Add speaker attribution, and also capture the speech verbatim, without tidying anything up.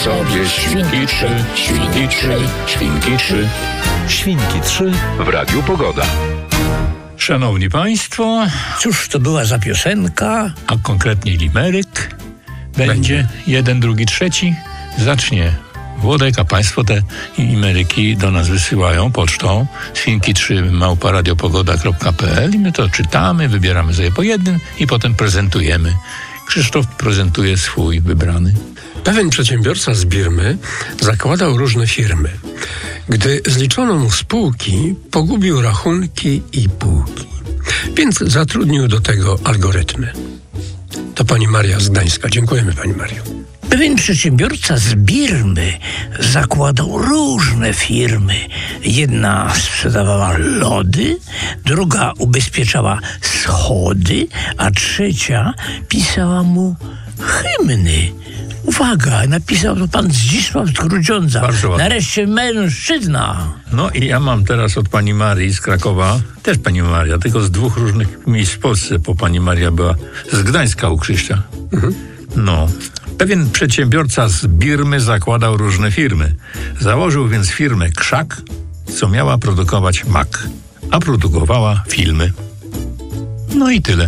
Speaker 1: sobie świnki trzy, świnki trzy, świnki trzy.
Speaker 2: Świnki trzy w Radiu Pogoda.
Speaker 3: Szanowni Państwo,
Speaker 4: Cóż to była za piosenka?
Speaker 3: a konkretnie limeryk będzie jeden, drugi, trzeci. Zacznie Włodek, a Państwo te limeryki do nas wysyłają pocztą świnki trzy małpa radiopogoda kropka pe el i my to czytamy, wybieramy sobie po jednym i potem prezentujemy. Krzysztof prezentuje swój wybrany.
Speaker 5: Pewien przedsiębiorca z Birmy zakładał różne firmy. Gdy zliczono mu spółki, pogubił rachunki i półki. Więc zatrudnił do tego algorytmy. To pani Maria z Gdańska. Dziękujemy, pani Mario.
Speaker 4: Pewien przedsiębiorca z Birmy zakładał różne firmy. Jedna sprzedawała lody, druga ubezpieczała schody, a trzecia pisała mu hymny. Uwaga, napisał to pan Zdzisław z Grudziądza.
Speaker 3: Bardzo ładnie.
Speaker 4: Nareszcie mężczyzna.
Speaker 3: No i ja mam teraz od pani Marii z Krakowa, też pani Maria, tylko z dwóch różnych miejsc w Polsce, bo pani Maria była z Gdańska u Krzyścia. Mhm. No. Pewien przedsiębiorca z Birmy zakładał różne firmy. Założył więc firmę Krzak, co miała produkować mak, a produkowała filmy. No i tyle.